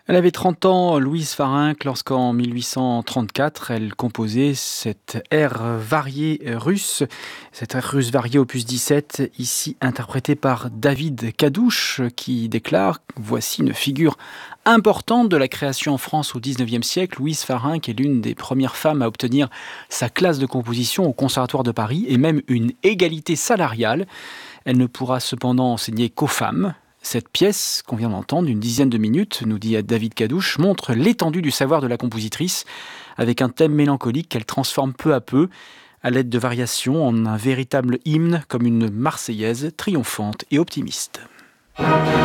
Elle avait 30 ans, Louise Farinck, lorsqu'en 1834, elle composait cette air variée russe, cette air russe variée opus 17, ici interprétée par David Kadouch, qui déclare « Voici une figure importante de la création en France au XIXe siècle. Louise Farinck est l'une des premières femmes à obtenir sa classe de composition au Conservatoire de Paris et même une égalité salariale. Elle ne pourra cependant enseigner qu'aux femmes. » Cette pièce, qu'on vient d'entendre, d'une dizaine de minutes, nous dit David Kadouch, montre l'étendue du savoir de la compositrice, avec un thème mélancolique qu'elle transforme peu à peu, à l'aide de variations, en un véritable hymne, comme une marseillaise triomphante et optimiste.